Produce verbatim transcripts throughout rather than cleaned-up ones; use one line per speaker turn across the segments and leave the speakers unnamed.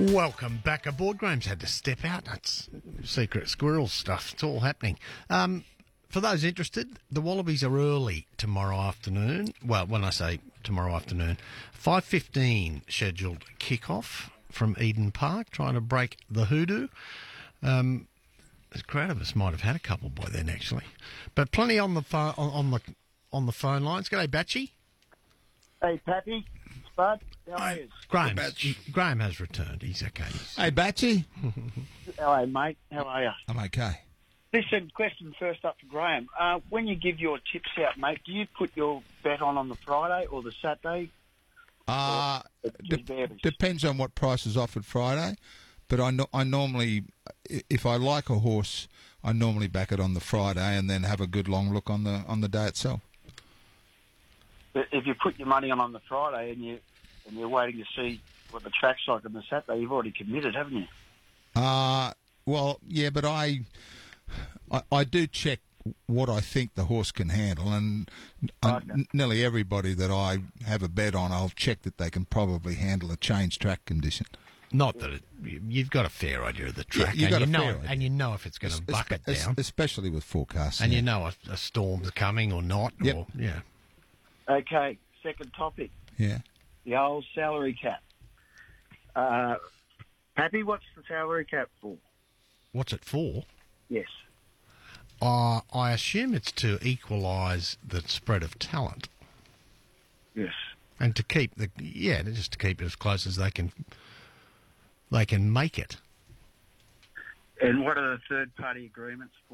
Welcome back aboard. Graham's had to step out. That's secret squirrel stuff. It's all happening. Um, for those interested, the Wallabies are early tomorrow afternoon. Well, when I say tomorrow afternoon, five fifteen scheduled kick-off from Eden Park, trying to break the hoodoo. Um, a crowd of us might have had a couple by then, actually. But plenty on the phone, on, on the on the phone lines. G'day, Batchy.
Hey, Pappy. Spud. How are you?
Graham, Graham has returned. He's okay. He's...
Hey, Batsy.
Hello, mate. How are you?
I'm okay.
Listen, question first up for Graham. Uh, when you give your tips out, mate, do you put your bet on on the Friday or the Saturday?
Uh,
Or it
de-
varies?
depends on what price is offered Friday. But I, no- I normally, if I like a horse, I normally back it on the Friday and then have a good long look on the on the day itself.
But if you put your money on on the Friday and you and you're waiting to see what the track's like on the Saturday, you've already committed, haven't you?
Uh, well, yeah, but I, I, I do check what I think the horse can handle, and uh,
Okay.
n- nearly everybody that I have a bet on, I'll check that they can probably handle a change track condition.
Not that it, you've got a fair idea of the track,
you've
and,
got
you
a
know,
fair idea.
and you know if it's going to
Es-
bucket
es-
down,
especially with forecasts.
and
yeah.
you know if a storm's coming or not.
Yep.
Or, yeah.
Okay, second topic,
Yeah.
the old salary cap. Uh, Pappy, what's the salary cap for?
What's it for?
Yes.
Uh, I assume it's to equalise the spread of talent
Yes.
and to keep the yeah, just to keep it as close as they can. They can make it.
And what are the third-party agreements for?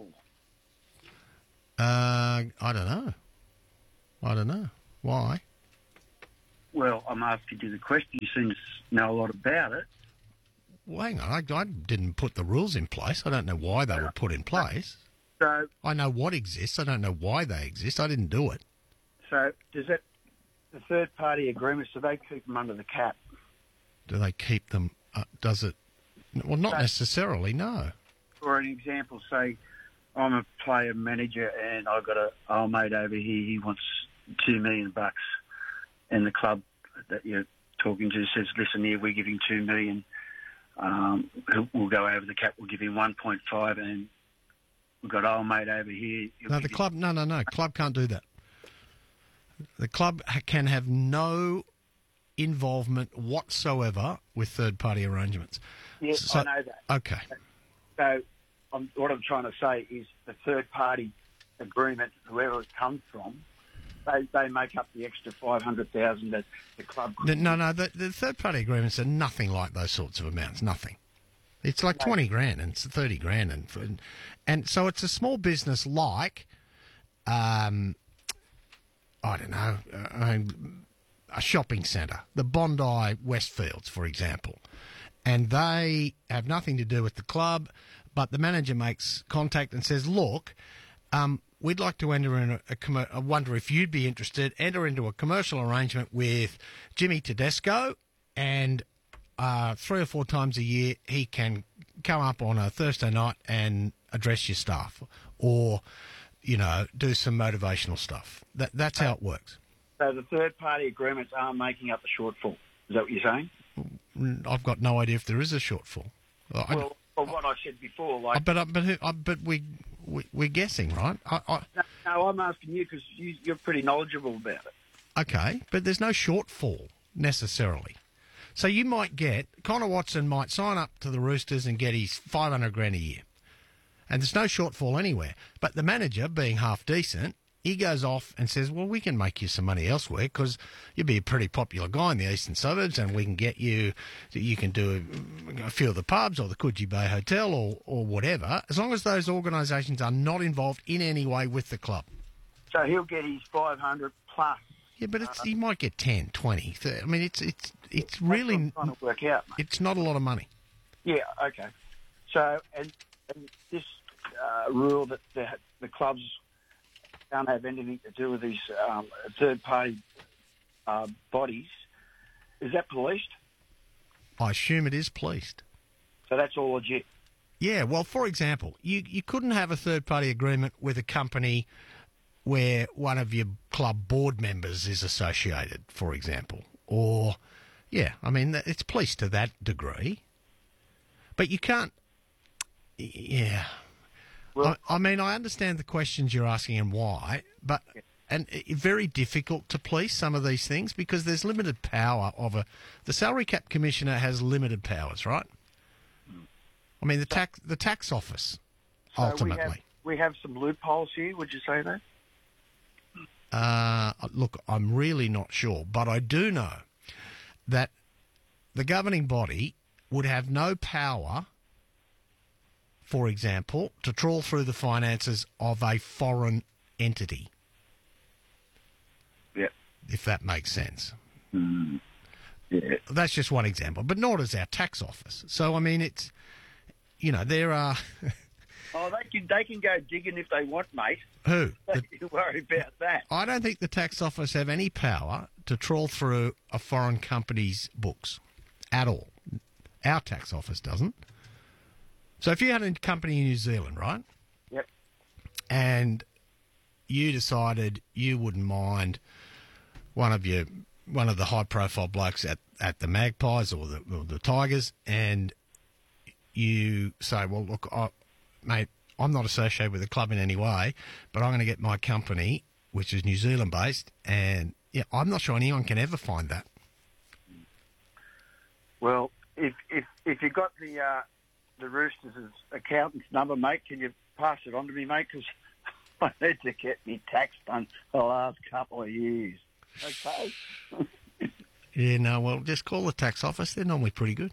Uh, I don't know. I don't know why.
Well, I'm asking you the question. You seem to know a lot about it.
Well, hang on, I, I didn't put the rules in place. I don't know why they were put in place.
So,
I know what exists. I don't know why they exist. I didn't do it.
so does that the third-party agreements? Do they keep them under the cap?
Do they keep them? Uh, does it? Well, not
So-
necessarily. No.
For an example, say I'm a player manager and I've got a old mate over here. He wants two million bucks, and the club that you're talking to says, "Listen, here we're giving two million. Um, we'll go over the cap. We'll give him one point five, and we've got old mate over here." he'll
No, the
give you-
club. No, no, no. Club can't do that. The club ha- can have no involvement whatsoever with third-party arrangements.
Yes,
So-
I know that.
Okay.
So I'm, what I'm trying to say is the third-party agreement, whoever it comes from, they, they make up the extra five hundred thousand that the club.
The- No, no. The, the third-party agreements are nothing like those sorts of amounts. Nothing. It's like twenty grand and it's thirty grand, and and, and so it's a small business like, um, I don't know, uh, I mean, a shopping centre, the Bondi Westfields, for example, and they have nothing to do with the club, but the manager makes contact and says, "Look, um, we'd like to enter in a, a commer- I wonder if you'd be interested. Enter into a commercial arrangement with Jimmy Tedesco, and uh, three or four times a year he can come up on a Thursday night and address your staff, or you know, do some motivational stuff. That that's how it works."
So the third-party agreements are making up the shortfall. Is that what you're saying?
I've got no idea if there is a shortfall. I,
Well, well what I said before,
I,
like,
but I, but who, I, but we, we we're guessing, right? I, I,
no, no, I'm asking you because you, you're pretty knowledgeable about it.
Okay, but there's no shortfall necessarily. So you might get Connor Watson might sign up to the Roosters and get his five hundred grand a year, and there's no shortfall anywhere. But the manager, being half decent, he goes off and says, "Well, we can make you some money elsewhere because you'd be a pretty popular guy in the eastern suburbs, and we can get you. You can do a few of the pubs or the Coogee Bay Hotel or or whatever, as long as those organisations are not involved in any way with the club."
So he'll get his five hundred plus.
Yeah, but it's, he might get ten, twenty, thirty. I mean, it's it's it's
That's what
really
I'm trying to work out, mate.
it's not a lot of money.
Yeah, okay. So, and, and this uh, rule that the, the clubs don't have anything to do with these um, third-party uh, bodies, is that policed?
I assume it is policed.
So that's all legit.
Yeah, well, for example, you you couldn't have a third party agreement with a company where one of your club board members is associated, for example, or yeah, I mean it's policed to that degree. But you can't. Yeah.
Well,
I, I mean, I understand the questions you're asking and why, but and it, very difficult to police some of these things because there's limited power of a. The salary cap commissioner has limited powers, right? I mean, the tax the tax office
so
ultimately.
we have, we have some loopholes here. Would you say that?
Uh, look, I'm really not sure, but I do know that the governing body would have no power, for example, to trawl through the finances of a foreign entity.
Yeah.
If that makes sense.
Mm. Yeah.
That's just one example, but nor does our tax office. So, I mean, it's, you know, there are...
Oh, they can they can go digging if they want, mate.
Who? The,
Don't you worry about that.
I don't think the tax office have any power to trawl through a foreign company's books at all. Our tax office doesn't. So if you had a company in New Zealand, right?
Yep.
And you decided you wouldn't mind one of your one of the high profile blokes at, at the Magpies or the or the Tigers, and you say, well, look, I, mate, I'm not associated with the club in any way, but I'm going to get my company, which is New Zealand based, and yeah, I'm not sure anyone can ever find that.
Well, if if if you got the uh, the Roosters' accountant's number, mate, can you pass it on to me, mate? Because I need to get me tax done the last couple of years. Okay.
Yeah, no, well, just call the tax office. They're normally pretty good.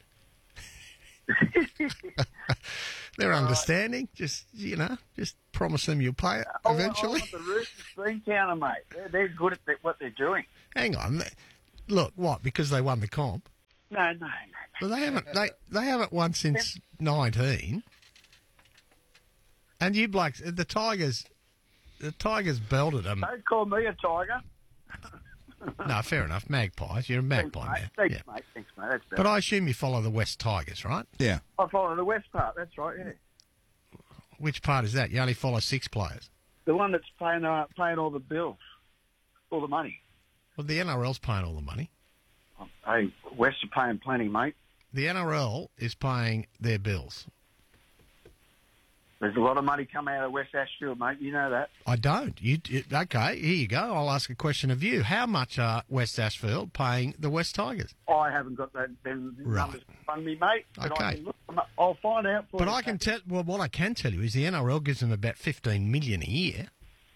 They're understanding. Just, you know, just promise them you'll pay it
Oh,
eventually.
I want the Roosters bean counter, mate. They're, they're good at the, what they're doing.
Hang on. Look, what? Because they won the comp?
No, no, no.
Well, they haven't. They they haven't won since nineteen. And you blokes, the Tigers, the Tigers belted them.
Don't call me a tiger.
No, fair enough. Magpies. You're a
Thanks,
magpie
mate.
man.
Thanks,
Yeah.
mate. Thanks, mate. That's better.
But I assume you follow the West Tigers, right?
Yeah.
I follow the West part. That's right. Yeah.
Which part is that? You only follow six players.
The one that's paying uh, paying all the bills, all the money.
Well, the N R L's paying all the money.
Hey, West are paying plenty, mate.
The N R L is paying their bills.
There's a lot of money coming out of West Ashfield, mate. You know that.
I don't. You it, okay? Here you go. I'll ask a question of you. How much are West Ashfield paying the West Tigers?
I haven't got that them
Right.
numbers in front of me, mate. But
Okay.
I can look them up. I'll find out for
But
you.
I can tell. Well, what I can tell you is the N R L gives them about fifteen million a year.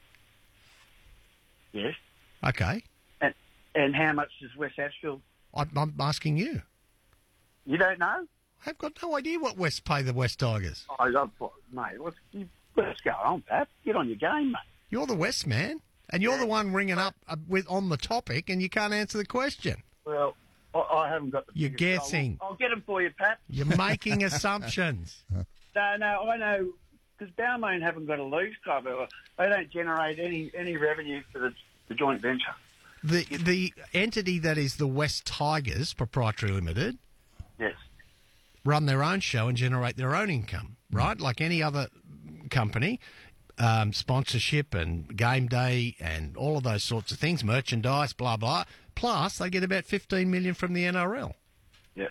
Yes.
Okay,
And and how much does West Ashfield?
I, I'm asking you.
You don't know?
I've got no idea what West pay the West Tigers.
Oh, I, mate, what's, you, what's going on, Pat? Get on your game, mate.
You're the West man, and you're the one ringing up uh, with on the topic, and you can't answer the question.
Well, I, I haven't got the.
You're
figures.
guessing.
I'll, I'll get them for you, Pat.
You're making assumptions.
No, no, I know because Balmain haven't got a leagues club. They don't generate any any revenue for the, the joint venture.
The the entity that is the West Tigers Proprietary Limited
Yes.
run their own show and generate their own income, right? Like any other company, um, sponsorship and game day and all of those sorts of things, merchandise, blah blah. Plus, they get about fifteen million from the N R L.
Yeah.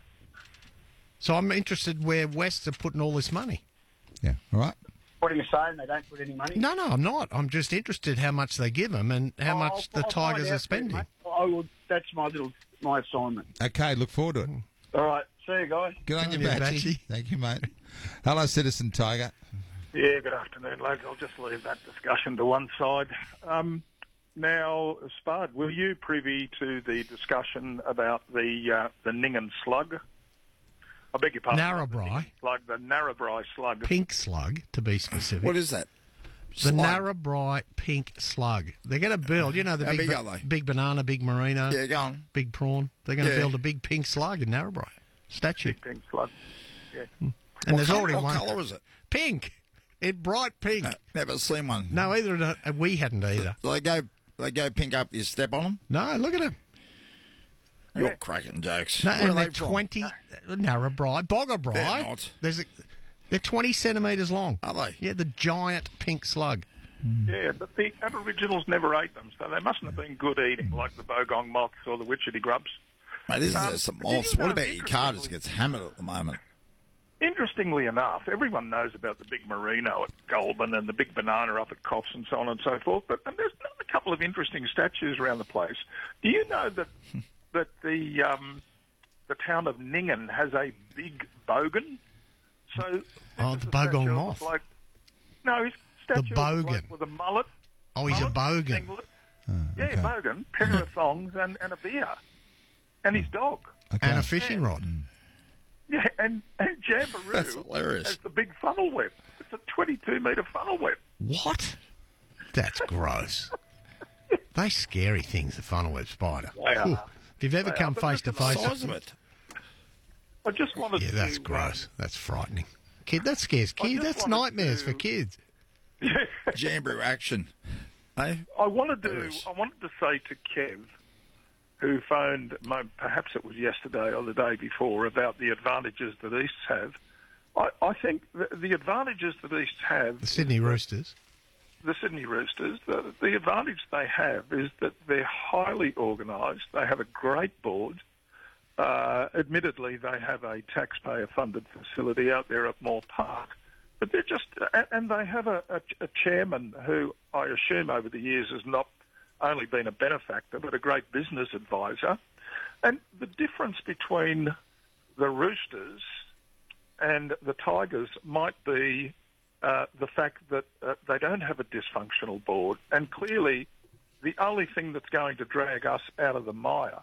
So I'm interested where West are putting all this money.
Yeah. All right.
What are you saying? They don't put any money?
No, no, I'm not. I'm just interested how much they give them and how
Oh,
much
I'll-
the
I'll
Tigers
find out
are spending.
for you, mate. I will. That's my little my assignment.
Okay. Look forward to it.
All right. See you guys.
Good on
Good
you,
on you,
Batchy.
Batchy.
Thank you, mate. Hello, Citizen Tiger.
Yeah, good afternoon, lads. I'll just leave that discussion to one side. Um, now, Spud, were you privy to the discussion about the uh, the Ningen slug? I beg your pardon.
Narrabri.
Slug, the Narrabri slug.
Pink slug, to be specific.
What is that?
The
Slug.
Narrabri pink slug. They're going to build, you know, the
How
big,
big
ba-
are they?
big banana, big merino,
Yeah, go on.
big prawn. They're going to
Yeah.
build a big pink slug in Narrabri statue.
Big pink slug. Yeah.
And
What
there's
colour,
already
what
one.
colour is it?
Pink. It bright pink.
Uh, never seen one.
No, either don't- uh, we hadn't either.
Do they go, they go pink up, you step on them?
No, look at them.
You're cracking jokes.
No,
Where
and
are
they're
they from?
twenty Narrabri, Boggabri.
They're not.
There's a, they're twenty centimetres long.
Are they?
Yeah, the giant pink slug.
Yeah, but the Aboriginals never ate them, so they mustn't have been good eating, like the bogong moths or the witchetty grubs.
Mate, this
Um,
is some
did you
moths. What
know
about your car just
interestingly-
gets hammered at the moment?
interestingly enough, everyone knows about the big merino at Goulburn and the big banana up at Coffs and so on and so forth. But and there's a couple of interesting statues around the place. Do you know that that the um, the town of Ningen has a big bogan? So
Oh, the bogan moth.
Like, no, he's statue
The
of a bloke
bogan.
with a mullet.
Oh, he's a
mullet,
bogan.
singlet.
Oh,
Yeah,
okay.
bogan, pair of thongs and, and a beer, and his dog.
Okay.
And a fishing rod.
Yeah, and, and Jamboree
That's hilarious.
has the big funnel web. It's a twenty-two metre funnel web.
What? That's gross. They scary things, the funnel web spider.
They are.
Ooh. If you've ever
They
come
are, but
face to
look at the
face
Size
with
of
them,
it.
I just wanted
yeah,
to...
that's
um,
gross. That's frightening. Kid, that scares
I
kids.
just
That's
wanted
nightmares
to-
for kids.
Jamboree action. Hey?
I wanted to.
Yes.
I wanted to say to Kev, who phoned, mo- perhaps it was yesterday or the day before, about the advantages that Easts have. I, I think the, the advantages that Easts have,
The Sydney Roosters.
the Sydney Roosters, the, the advantage they have is that they're highly organised. They have a great board. Uh, admittedly, they have a taxpayer-funded facility out there at Moore Park. But they're just, and- and they have a, a, a chairman who I assume over the years has not only been a benefactor but a great business advisor. And the difference between the Roosters and the Tigers might be uh, the fact that uh, they don't have a dysfunctional board. And clearly, the only thing that's going to drag us out of the mire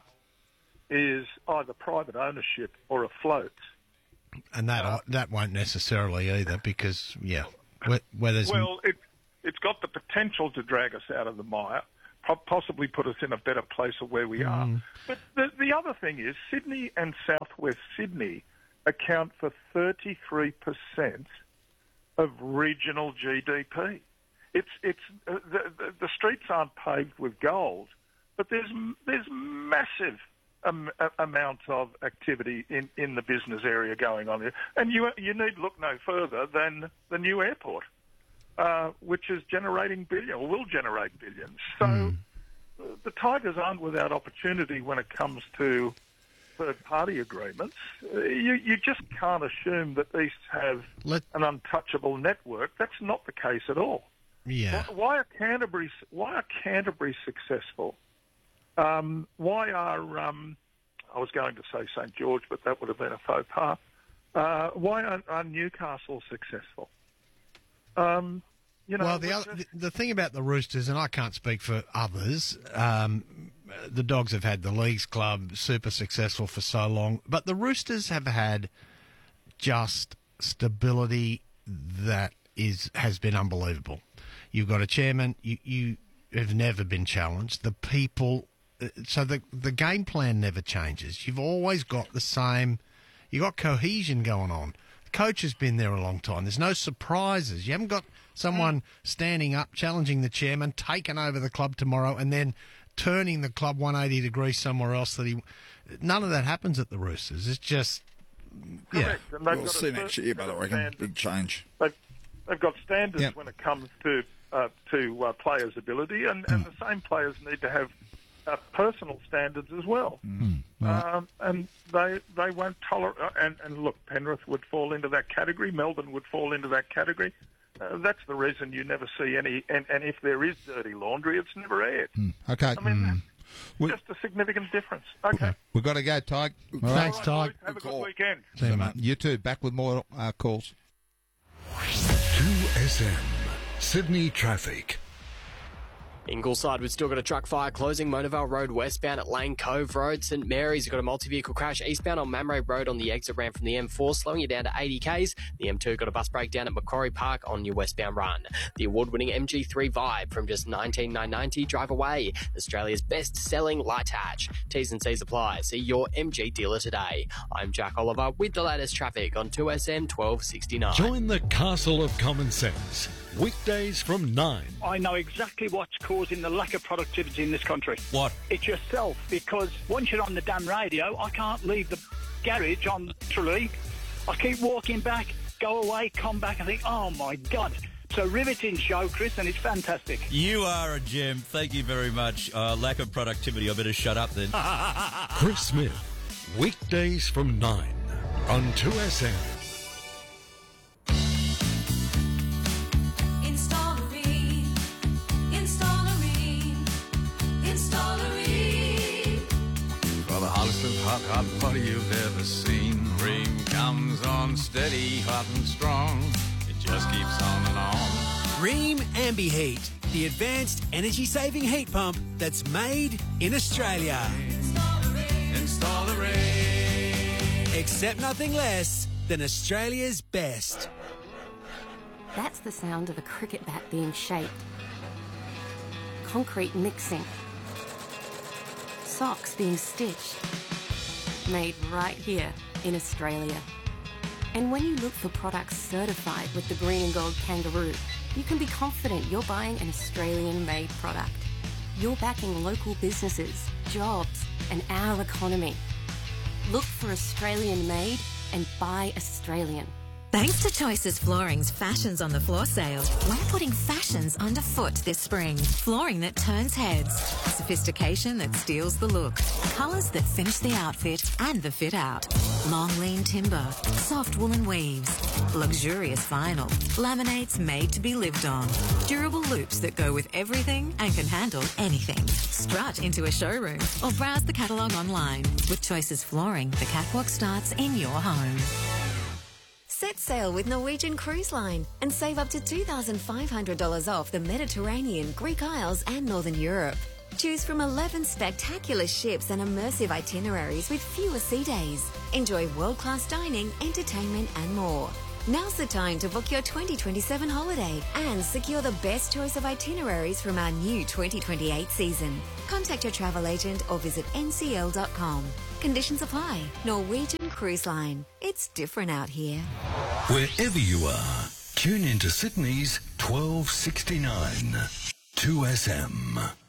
is either private ownership or a float.
And that that won't necessarily either because, yeah, where, where there's...
Well, it, it's got the potential to drag us out of the mire, po- possibly put us in a better place of where we are. But the, the other thing is Sydney and southwest Sydney account for thirty-three percent of regional G D P. It's it's uh, the, the, the streets aren't paved with gold, but there's there's massive um, a, amount of activity in, in the business area going on here, and you you need look no further than the new airport, uh, which is generating billion or will generate billions. So
Mm.
uh, the Tigers aren't without opportunity when it comes to third-party agreements. Uh, you you just can't assume that East have
Let,
an untouchable network. That's not the case at all.
yeah.
Why, why are Canterbury Why are Canterbury successful? Um, why are um, I was going to say Saint George, but that would have been a faux pas. Uh, why are, are Newcastle successful? Um, you know,
Well, the,
we're
other,
just-
the the thing about the Roosters, and I can't speak for others, um, the Dogs have had the Leagues Club super successful for so long, but the Roosters have had just stability that is has been unbelievable. You've got a chairman, you, you have never been challenged. The people, uh, so the the game plan never changes. You've always got the same, you've got cohesion going on. The coach has been there a long time. There's no surprises. You haven't got someone standing up, challenging the chairman, taking over the club tomorrow, and then turning the club one hundred eighty degrees somewhere else. That he, none of that happens at the Roosters. It's just, yeah.
correct. And they've
We'll
got
see
a
next
certain
year, but
set
I
of
reckon
standards.
big change.
They've, they've got standards
Yep.
when it comes to uh, to uh, players' ability, and, and the same players need to have uh, personal standards as well. Um, and they they won't tolerate. And, and look, Penrith would fall into that category. Melbourne would fall into that category. Uh, that's the reason you never see any. And, and if there is dirty laundry, it's never aired.
Okay.
I mean,
We-
just a significant difference. Okay.
We've got to go, Tig. All right.
Thanks,
All
Tig.
right, boys, have a
Good
good
call.
weekend.
See you, mate.
You too. Back with more uh, calls.
two S M Sydney Traffic.
Ingleside, we've still got a truck fire closing Monavale Road westbound at Lane Cove Road. St Mary's, you've got a multi-vehicle crash eastbound on Mamre Road on the exit ramp from the M four, slowing you down to eighty kays. The M two got a bus breakdown at Macquarie Park on your westbound run. The award-winning M G three Vibe from just nineteen thousand nine hundred ninety drive away. Australia's best-selling light hatch. T's and C's apply. See your M G dealer today. I'm Jack Oliver with the latest traffic on two S M twelve sixty-nine.
Join the Castle of Common Sense. Weekdays from nine.
I know exactly what's causing the lack of productivity in this country.
What?
It's yourself, because once you're on the damn radio, I can't leave the garage on literally. I keep walking back, go away, come back, and think, oh my God. It's a riveting show, Chris, and it's fantastic.
You are a gem. Thank you very much. Uh, lack of productivity. I better shut up then.
Chris Smith. Weekdays from nine on two S M.
not what you've ever seen. Ream comes on steady, hot and strong. It just keeps on and on.
Ream AmbiHeat, the advanced energy-saving heat pump that's made in Australia.
Install a Ream.
Accept nothing less than Australia's best.
That's the sound of a cricket bat being shaped. Concrete mixing. Socks being stitched. Made right here in Australia. And when you look for products certified with the green and gold kangaroo, you can be confident you're buying an Australian-made product. You're backing local businesses, jobs, and our economy. Look for Australian-made and buy Australian.
Thanks to Choices Flooring's Fashions on the Floor sale, we're putting fashions underfoot this spring. Flooring that turns heads, sophistication that steals the look, colours that finish the outfit and the fit out. Long lean timber, soft woolen weaves, luxurious vinyl, laminates made to be lived on, durable loops that go with everything and can handle anything. Strut into a showroom or browse the catalogue online. With Choices Flooring, the catwalk starts in your home.
Set sail with Norwegian Cruise Line and save up to two thousand five hundred dollars off the Mediterranean, Greek Isles and Northern Europe. Choose from eleven spectacular ships and immersive itineraries with fewer sea days. Enjoy world-class dining, entertainment and more. Now's the time to book your twenty twenty-seven holiday and secure the best choice of itineraries from our new twenty twenty-eight season. Contact your travel agent or visit N C L dot com. Conditions apply. Norwegian Cruise Line. It's different out here.
Wherever you are, tune into Sydney's twelve sixty-nine two S M.